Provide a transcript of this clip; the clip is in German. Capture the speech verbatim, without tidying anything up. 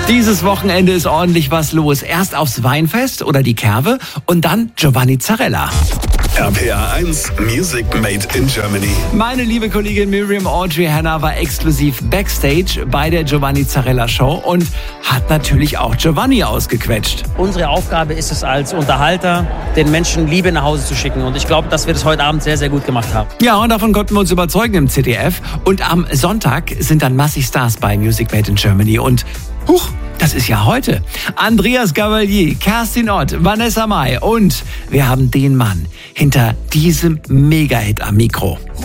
Dieses Wochenende ist ordentlich was los. Erst aufs Weinfest oder die Kerwe und dann Giovanni Zarella. R P R eins Music Made in Germany. Meine liebe Kollegin Miriam Audrey Hanna war exklusiv Backstage bei der Giovanni Zarella Show und hat natürlich auch Giovanni ausgequetscht. Unsere Aufgabe ist es als Unterhalter, den Menschen Liebe nach Hause zu schicken. Und ich glaube, dass wir das heute Abend sehr, sehr gut gemacht haben. Ja, und davon konnten wir uns überzeugen im Z D F. Und am Sonntag sind dann massig Stars bei Music Made in Germany. Und huch, das ist ja heute. Andreas Gabalier, Kerstin Ott, Vanessa Mai und wir haben den Mann hinter diesem Mega-Hit am Mikro.